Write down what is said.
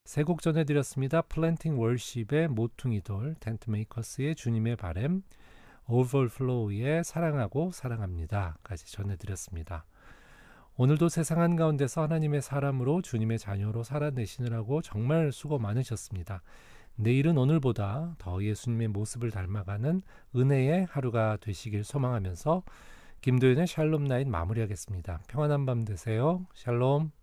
세 곡 전해드렸습니다. 플랜팅 월십의 모퉁이돌, 텐트메이커스의 주님의 바램, 오버플로우의 사랑하고 사랑합니다 까지 전해드렸습니다. 오늘도 세상 한가운데서 하나님의 사람으로 주님의 자녀로 살아내시느라고 정말 수고 많으셨습니다. 내일은 오늘보다 더 예수님의 모습을 닮아가는 은혜의 하루가 되시길 소망하면서 김도윤의 샬롬 나잇 마무리하겠습니다. 평안한 밤 되세요. 샬롬.